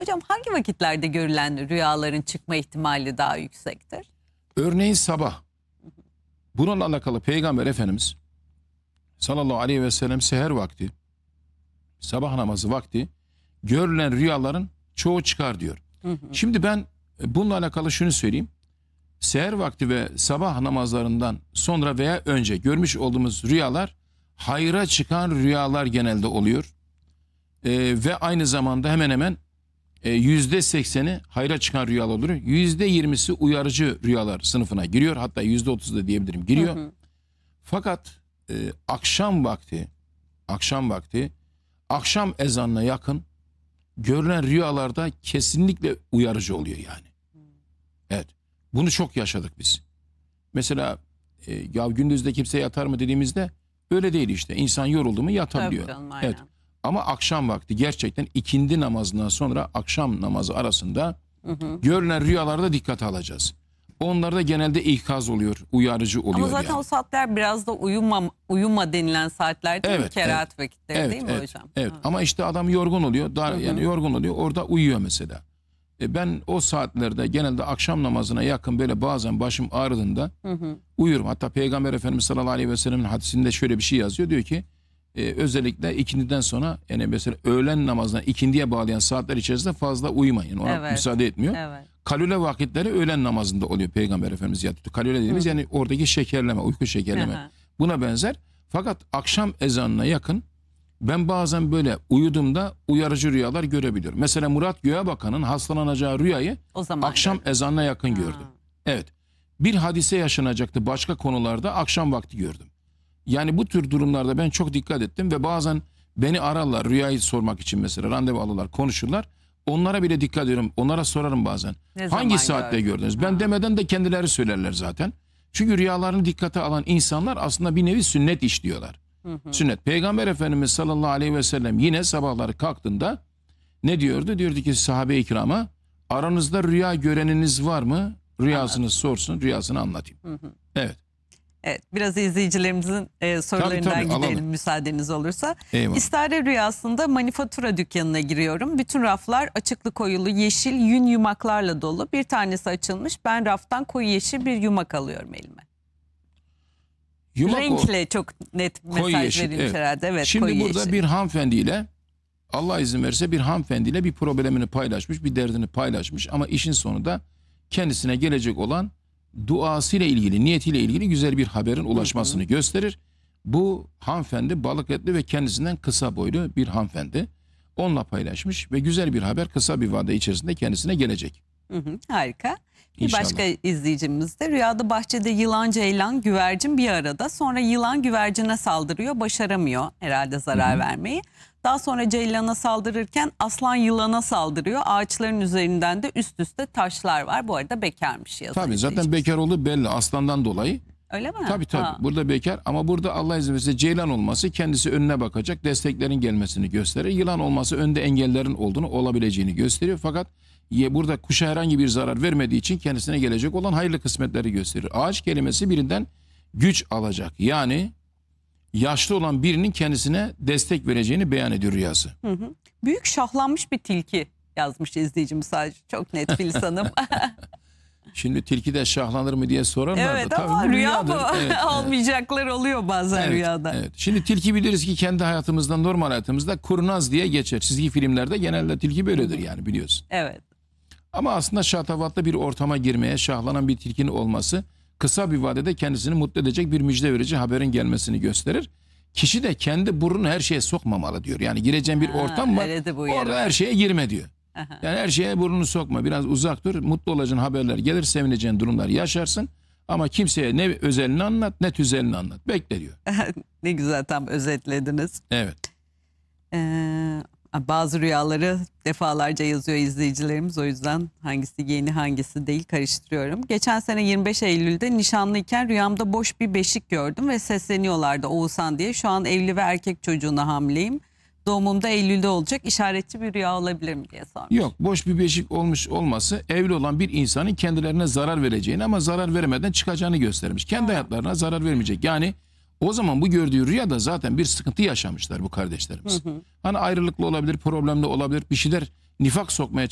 Hocam hangi vakitlerde görülen rüyaların çıkma ihtimali daha yüksektir? Örneğin sabah. Bununla alakalı Peygamber Efendimiz sallallahu aleyhi ve sellem seher vakti, sabah namazı vakti görülen rüyaların çoğu çıkar diyor. Şimdi ben bununla alakalı şunu söyleyeyim. Seher vakti ve sabah namazlarından sonra veya önce görmüş olduğumuz rüyalar hayra çıkan rüyalar genelde oluyor. Ve aynı zamanda hemen hemen %80'i hayra çıkan rüyalar oluyor. %20'si uyarıcı rüyalar sınıfına giriyor. Hatta %30 da diyebilirim giriyor. Fakat akşam vakti, akşam ezanına yakın görülen rüyalarda kesinlikle uyarıcı oluyor yani. Evet. Bunu çok yaşadık biz. Mesela ya gündüzde kimse yatar mı dediğimizde öyle değil işte. İnsan yoruldu mu yatabiliyor. Tabii canım, evet. Ama akşam vakti gerçekten ikindi namazından sonra akşam namazı arasında görülen rüyalarda dikkate alacağız. Onlarda genelde ikaz oluyor, uyarıcı oluyor. Ama zaten yani o saatler biraz da uyuma denilen saatler değil mi? Kerahat vakitleri değil mi hocam? Evet. Ama işte adam yorgun oluyor. Yani yorgun oluyor. Orada uyuyor mesela. Ben o saatlerde genelde akşam namazına yakın böyle bazen başım ağrıdığında uyurum. Hatta Peygamber Efendimiz sallallahu aleyhi ve sellem'in hadisinde şöyle bir şey yazıyor. Diyor ki özellikle ikindiden sonra yani mesela öğlen namazına ikindiye bağlayan saatler içerisinde fazla uyumayın. Ona müsaade etmiyor. Kalüle vakitleri öğlen namazında oluyor Peygamber Efendimiz yatıyor. Kalüle dediğimiz yani oradaki şekerleme, uyku şekerleme. Buna benzer. Fakat akşam ezanına yakın ben bazen böyle uyuduğumda uyarıcı rüyalar görebiliyorum. Mesela Murat Göğebakan'ın hastalanacağı rüyayı akşam ezanına yakın gördüm. Evet. Bir hadise yaşanacaktı başka konularda akşam vakti gördüm. Yani bu tür durumlarda ben çok dikkat ettim ve bazen beni ararlar rüyayı sormak için mesela randevu alırlar konuşurlar. Onlara bile dikkat ediyorum. Onlara sorarım bazen. Hangi saatte gördünüz? Ben demeden de kendileri söylerler zaten. Çünkü rüyalarını dikkate alan insanlar aslında bir nevi sünnet işliyorlar. Sünnet. Peygamber Efendimiz sallallahu aleyhi ve sellem yine sabahları kalktığında ne diyordu? Diyordu ki sahabe-i kirama aranızda rüya göreniniz var mı? Rüyasını sorsun, rüyasını anlatayım. Evet. Evet, biraz izleyicilerimizin sorularından gidelim alalım. Müsaadeniz olursa. Eyvallah. İstare rüyasında manifatura dükkanına giriyorum. Bütün raflar açıklı koyulu yeşil yün yumaklarla dolu. Bir tanesi açılmış. Ben raftan koyu yeşil bir yumak alıyorum elime. Renkle çok net mesaj verilmiş herhalde. Evet, şimdi burada yeşil. Bir hanımefendiyle Allah izin verirse bir hanımefendiyle bir problemini paylaşmış, bir derdini paylaşmış ama işin sonunda kendisine gelecek olan duasıyla ilgili, niyetiyle ilgili güzel bir haberin ulaşmasını gösterir. Bu hanımefendi balık etli ve kendisinden kısa boylu bir hanımefendi. Onunla paylaşmış ve güzel bir haber kısa bir vade içerisinde kendisine gelecek. Harika. Bir başka izleyicimiz de rüyada bahçede yılan, ceylan, güvercin bir arada. Sonra yılan güvercine saldırıyor, başaramıyor herhalde zarar vermeyi. Daha sonra ceylana saldırırken aslan yılana saldırıyor. Ağaçların üzerinden de üst üste taşlar var. Bu arada bekarmış. Tabii zaten bekar olduğu belli aslandan dolayı. Öyle mi? Tabii. Burada bekar ama burada Allah izin verirse ceylan olması kendisi önüne bakacak, desteklerin gelmesini gösterir. Yılan olması önde engellerin olduğunu, olabileceğini gösteriyor. Fakat burada kuşa herhangi bir zarar vermediği için kendisine gelecek olan hayırlı kısmetleri gösterir. Ağaç kelimesi birinden güç alacak. Yani yaşlı olan birinin kendisine destek vereceğini beyan ediyor rüyası. Büyük şahlanmış bir tilki yazmış izleyicimiz sadece. Çok net Filiz Hanım. Şimdi tilki de şahlanır mı diye sorarlar evet, da. Tabii ama rüya bu. Olmayacaklar oluyor bazen rüyada. Evet. Şimdi tilki biliriz ki kendi hayatımızda, normal hayatımızda kurnaz diye geçer. Çizgi filmlerde genelde tilki böyledir yani biliyorsun. Evet. Ama aslında şatafatlı bir ortama girmeye şahlanan bir tilkinin olması kısa bir vadede kendisini mutlu edecek bir müjde verici haberin gelmesini gösterir. Kişi de kendi burnunu her şeye sokmamalı diyor. Yani gireceğin bir ortam var orada her şeye girme diyor. Yani her şeye burnunu sokma, biraz uzak dur, mutlu olacağın haberler gelir, sevineceğin durumlar yaşarsın. Ama kimseye ne özelini anlat ne tüzelini anlat, bekle diyor. Ne güzel tam özetlediniz. Evet. Bazı rüyaları defalarca yazıyor izleyicilerimiz. O yüzden hangisi yeni hangisi değil karıştırıyorum. Geçen sene 25 Eylül'de nişanlıyken rüyamda boş bir beşik gördüm ve sesleniyorlardı Oğuzhan diye. Şu an evli ve erkek çocuğuna hamileyim. Doğumumda Eylül'de olacak, işaretçi bir rüya olabilir mi diye sormuş. Yok, boş bir beşik olmuş olması evli olan bir insanın kendilerine zarar vereceğini ama zarar vermeden çıkacağını göstermiş. Kendi hayatlarına zarar vermeyecek. Yani o zaman bu gördüğü rüyada zaten bir sıkıntı yaşamışlar bu kardeşlerimiz. Hani ayrılıklı olabilir, problemli olabilir, bir şeyler nifak sokmaya